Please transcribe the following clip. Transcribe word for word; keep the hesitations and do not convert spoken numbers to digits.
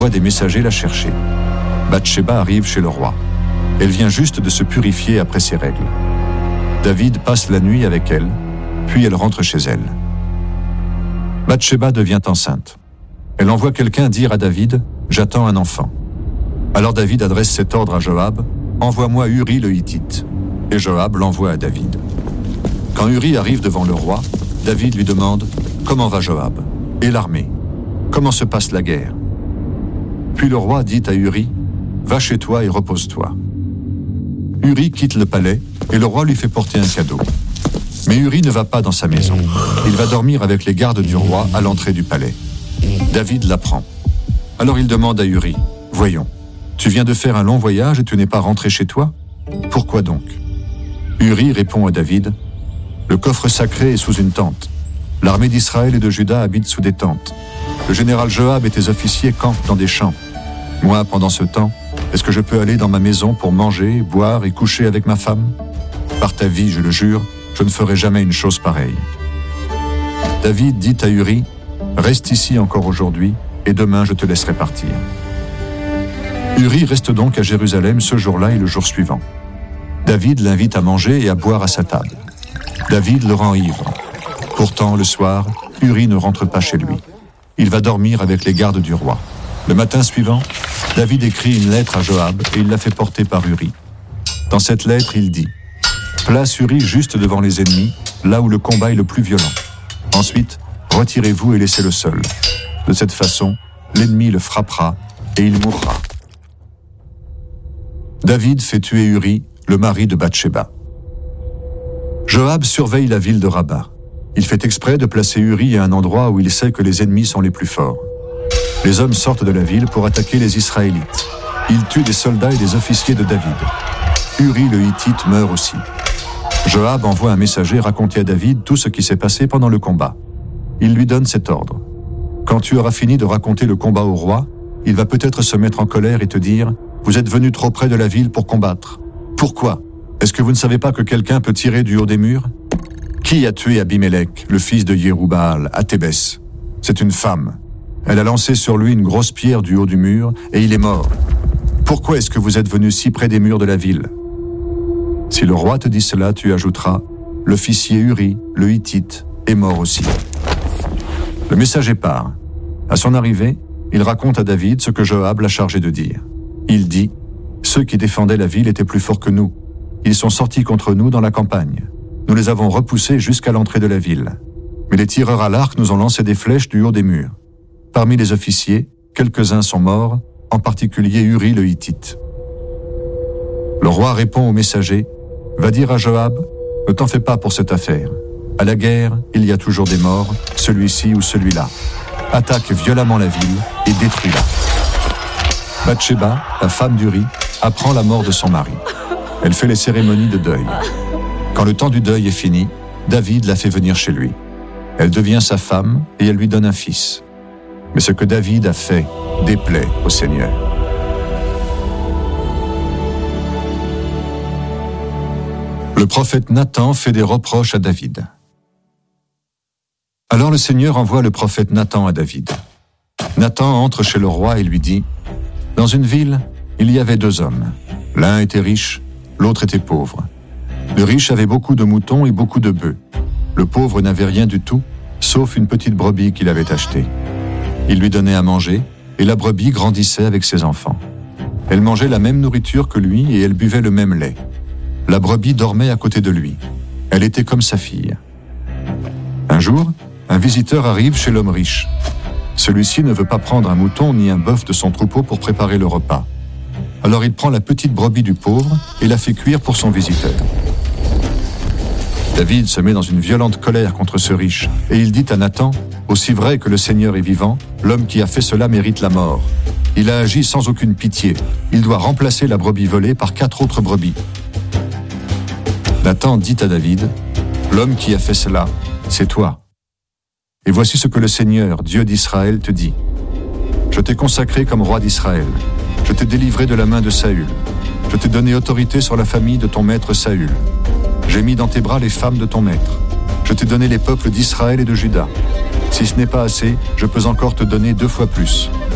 des messagers la chercher. Bathsheba arrive chez le roi. Elle vient juste de se purifier après ses règles. David passe la nuit avec elle, puis elle rentre chez elle. Bathsheba devient enceinte. Elle envoie quelqu'un dire à David « J'attends un enfant ». Alors David adresse cet ordre à Joab « Envoie-moi Uri le Hittite ». Et Joab l'envoie à David. Quand Uri arrive devant le roi, David lui demande « Comment va Joab ? Et l'armée ? Comment se passe la guerre ?» Puis le roi dit à Uri « Va chez toi et repose-toi ». Uri quitte le palais et le roi lui fait porter un cadeau. Mais Uri ne va pas dans sa maison. Il va dormir avec les gardes du roi à l'entrée du palais. David l'apprend. Alors il demande à Uri « Voyons, tu viens de faire un long voyage et tu n'es pas rentré chez toi ? Pourquoi donc ?» Uri répond à David « Le coffre sacré est sous une tente. L'armée d'Israël et de Juda habite sous des tentes. Le général Joab et tes officiers campent dans des champs. Moi, pendant ce temps, est-ce que je peux aller dans ma maison pour manger, boire et coucher avec ma femme ? Par ta vie, je le jure, je ne ferai jamais une chose pareille. » David dit à Uri « Reste ici encore aujourd'hui, et demain je te laisserai partir. » Uri reste donc à Jérusalem ce jour-là et le jour suivant. David l'invite à manger et à boire à sa table. David le rend ivre. Pourtant, le soir, Uri ne rentre pas chez lui. Il va dormir avec les gardes du roi. Le matin suivant, David écrit une lettre à Joab et il la fait porter par Uri. Dans cette lettre, il dit « Place Uri juste devant les ennemis, là où le combat est le plus violent. Ensuite, retirez-vous et laissez-le seul. De cette façon, l'ennemi le frappera et il mourra. » David fait tuer Uri, le mari de Bathsheba. Joab surveille la ville de Rabat. Il fait exprès de placer Uri à un endroit où il sait que les ennemis sont les plus forts. Les hommes sortent de la ville pour attaquer les Israélites. Ils tuent des soldats et des officiers de David. Uri le Hittite meurt aussi. Joab envoie un messager raconter à David tout ce qui s'est passé pendant le combat. Il lui donne cet ordre. Quand tu auras fini de raconter le combat au roi, il va peut-être se mettre en colère et te dire « Vous êtes venu trop près de la ville pour combattre. Pourquoi ? Est-ce que vous ne savez pas que quelqu'un peut tirer du haut des murs ? Qui a tué Abimélec, le fils de Yérub-Baal, à Thébès ? C'est une femme. Elle a lancé sur lui une grosse pierre du haut du mur et il est mort. Pourquoi est-ce que vous êtes venu si près des murs de la ville ? Si le roi te dit cela, tu ajouteras « L'officier Uri, le Hittite, est mort aussi. » Le messager part. À son arrivée, il raconte à David ce que Joab l'a chargé de dire. Il dit « Ceux qui défendaient la ville étaient plus forts que nous. Ils sont sortis contre nous dans la campagne. Nous les avons repoussés jusqu'à l'entrée de la ville. Mais les tireurs à l'arc nous ont lancé des flèches du haut des murs. Parmi les officiers, quelques-uns sont morts, en particulier Uri le Hittite. » Le roi répond au messager « Va dire à Joab, ne t'en fais pas pour cette affaire. À la guerre, il y a toujours des morts, celui-ci ou celui-là. Attaque violemment la ville et détruis-la. » Bathsheba, la femme d'Uri, apprend la mort de son mari. Elle fait les cérémonies de deuil. Quand le temps du deuil est fini, David la fait venir chez lui. Elle devient sa femme et elle lui donne un fils. Mais ce que David a fait déplaît au Seigneur. Le prophète Nathan fait des reproches à David. Alors le Seigneur envoie le prophète Nathan à David. Nathan entre chez le roi et lui dit « Dans une ville, il y avait deux hommes. L'un était riche, l'autre était pauvre. Le riche avait beaucoup de moutons et beaucoup de bœufs. Le pauvre n'avait rien du tout, sauf une petite brebis qu'il avait achetée. Il lui donnait à manger, et la brebis grandissait avec ses enfants. Elle mangeait la même nourriture que lui et elle buvait le même lait. La brebis dormait à côté de lui. Elle était comme sa fille. Un jour, un visiteur arrive chez l'homme riche. Celui-ci ne veut pas prendre un mouton ni un bœuf de son troupeau pour préparer le repas. Alors il prend la petite brebis du pauvre et la fait cuire pour son visiteur. David se met dans une violente colère contre ce riche et il dit à Nathan « Aussi vrai que le Seigneur est vivant, l'homme qui a fait cela mérite la mort. Il a agi sans aucune pitié. Il doit remplacer la brebis volée par quatre autres brebis. » Nathan dit à David « L'homme qui a fait cela, c'est toi. Et voici ce que le Seigneur, Dieu d'Israël, te dit. Je t'ai consacré comme roi d'Israël. Je t'ai délivré de la main de Saül. Je t'ai donné autorité sur la famille de ton maître Saül. J'ai mis dans tes bras les femmes de ton maître. Je t'ai donné les peuples d'Israël et de Juda. Si ce n'est pas assez, je peux encore te donner deux fois plus.